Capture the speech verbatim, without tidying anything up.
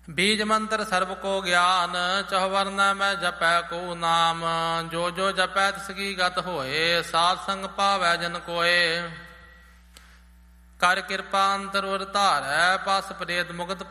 ਬੀਜ ਮੰਤਰ ਸਰਬ ਕੋ ਗਿਆਨ, ਚਹੁ ਵਰਨਾ ਮੈਂ ਜਪੈ ਕੋ ਨਾਮ। ਜੋ ਜੋ ਜਪੈ ਤਿਸ ਕੀ ਗਤ ਹੋਏ, ਸਾਧ ਸੰਗ ਪਾਵੈ ਜਨ ਕੋਏ। ਕਰ ਕਿਰਪਾ ਅੰਤਰ ਉਰ ਧਾਰੈ, ਪਸ ਪ੍ਰੇਤ ਮੁਕਤ